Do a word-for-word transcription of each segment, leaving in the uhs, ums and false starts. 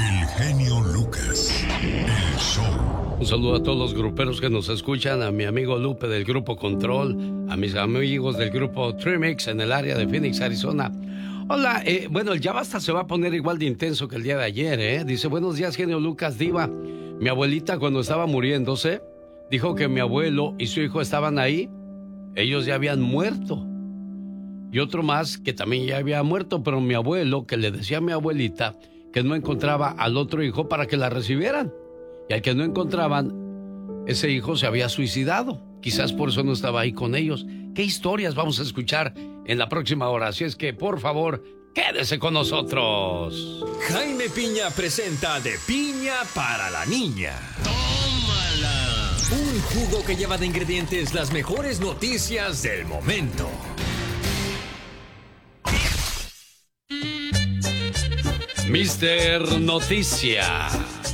El genio Lucas, el show. Un saludo a todos los gruperos que nos escuchan, a mi amigo Lupe del Grupo Control, a mis amigos del Grupo Trimix en el área de Phoenix, Arizona. Hola, eh, bueno, el Ya Basta se va a poner igual de intenso que el día de ayer, ¿eh? Dice, buenos días, genio Lucas, diva. Mi abuelita cuando estaba muriéndose, dijo que mi abuelo y su hijo estaban ahí. Ellos ya habían muerto. Y otro más que también ya había muerto, pero mi abuelo, que le decía a mi abuelita que no encontraba al otro hijo para que la recibieran. Y al que no encontraban, ese hijo se había suicidado. Quizás por eso no estaba ahí con ellos. ¿Qué historias vamos a escuchar en la próxima hora? Así es que, por favor, quédese con nosotros. Jaime Piña presenta De Piña para la Niña. ¡Tómala! Un jugo que lleva de ingredientes las mejores noticias del momento. Mister Noticia.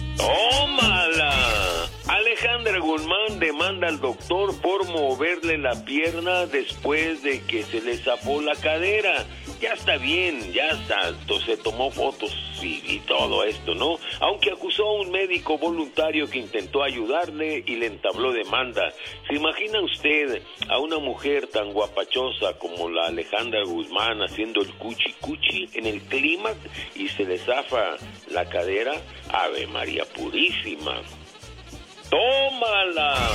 ¡Tómala! Alejandra Guzmán demanda al doctor por moverle la pierna después de que se le zafó la cadera. Ya está bien, ya está, se tomó fotos y, y todo esto, ¿no? Aunque acusó a un médico voluntario que intentó ayudarle y le entabló demanda. ¿Se imagina usted a una mujer tan guapachosa como la Alejandra Guzmán haciendo el cuchi cuchi en el clímax y se le zafa la cadera? Ave María Purísima. ¡Tómala!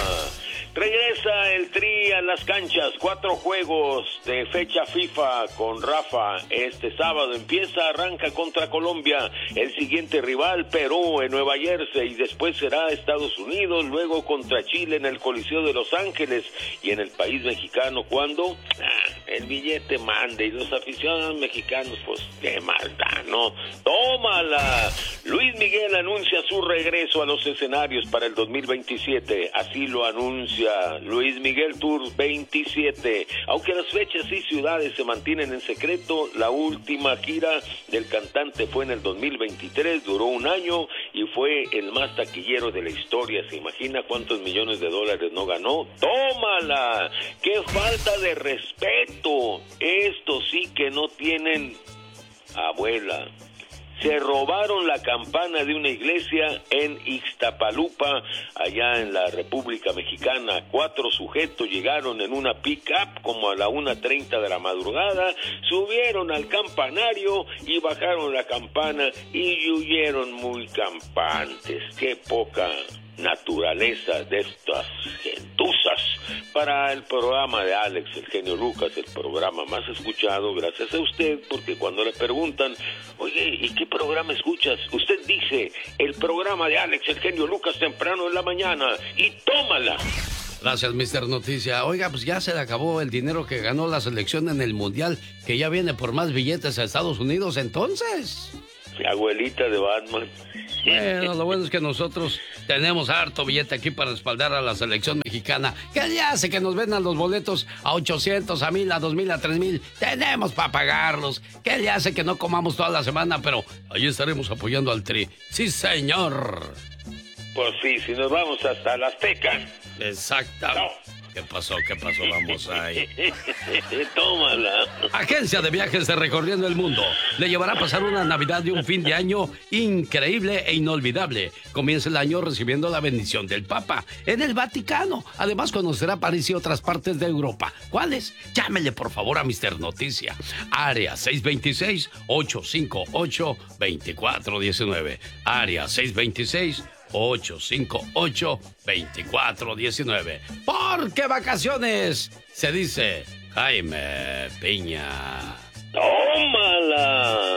Regresa el Tri a las canchas, cuatro juegos de fecha FIFA con Rafa. Este sábado empieza, arranca contra Colombia, el siguiente rival Perú en Nueva Jersey, y después será Estados Unidos, luego contra Chile en el Coliseo de Los Ángeles, y en el país mexicano, ¿cuándo? Ah, el billete mande, y los aficionados mexicanos, pues, qué maldad, ¿no? ¡Tómala! Luis Miguel anuncia su regreso a los escenarios para el dos mil veintisiete, así lo anuncia Luis Miguel Tour veintisiete. Aunque las fechas y ciudades se mantienen en secreto, la última gira del cantante fue en el dos mil veintitrés, duró un año y fue el más taquillero de la historia. ¿Se imagina cuántos millones de dólares no ganó? ¡Tómala! ¡Qué falta de respeto! Estos sí que no tienen abuela. Se robaron la campana de una iglesia en Ixtapalupa, allá en la República Mexicana. Cuatro sujetos llegaron en una pick-up como a la una treinta de la madrugada, subieron al campanario y bajaron la campana y huyeron muy campantes. ¡Qué poca naturaleza de estas gentuzas! Para el programa de Alex, el genio Lucas, el programa más escuchado, gracias a usted, porque cuando le preguntan, oye, ¿y qué programa escuchas? Usted dice, el programa de Alex, el genio Lucas, temprano en la mañana, y tómala. Gracias, mister Noticia. Oiga, pues ya se le acabó el dinero que ganó la selección en el Mundial, que ya viene por más billetes a Estados Unidos, entonces. Mi abuelita de Batman. Bueno, lo bueno es que nosotros tenemos harto billete aquí para respaldar a la selección mexicana. ¿Qué ya hace que nos vendan los boletos a ochocientos, a mil, a dos mil, a tres mil? Tenemos para pagarlos. ¿Qué le hace que no comamos toda la semana? Pero ahí estaremos apoyando al Tri. Sí, señor. Pues sí, si nos vamos hasta la Azteca. Exacto. No. ¿Qué pasó? ¿Qué pasó? Vamos ahí. Tómala. Agencia de Viajes de Recorriendo el Mundo le llevará a pasar una Navidad y un fin de año increíble e inolvidable. Comienza el año recibiendo la bendición del Papa en el Vaticano. Además, conocerá París y otras partes de Europa. ¿Cuáles? Llámele, por favor, a mister Noticia. Área seis dos seis, ocho cinco ocho, dos cuatro uno nueve. Área seis dos seis, ocho cinco ocho, dos cuatro uno nueve. Porque vacaciones se dice Jaime Piña. ¡Tómala!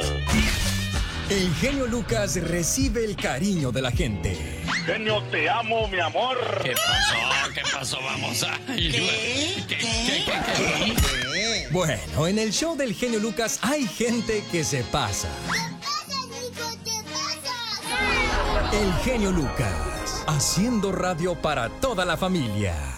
El genio Lucas recibe el cariño de la gente. Genio, te amo, mi amor. ¿Qué pasó? ¿Qué pasó? Vamos a... ¿Qué? ¿Qué? ¿Qué? ¿Qué? ¿Qué? Bueno, en el show del genio Lucas hay gente que se pasa. El genio Lucas, haciendo radio para toda la familia.